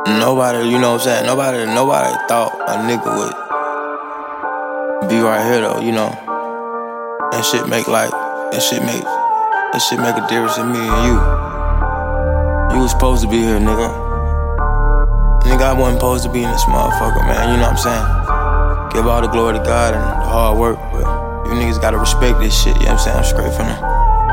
Nobody, you know what I'm saying? Nobody thought a nigga would be right here though, you know. That shit make a difference in me and you. You was supposed to be here, nigga. Nigga, I wasn't supposed to be in this motherfucker, man. You know what I'm saying? Give all the glory to God and the hard work, but you niggas gotta respect this shit, you know what I'm saying? I'm straight from the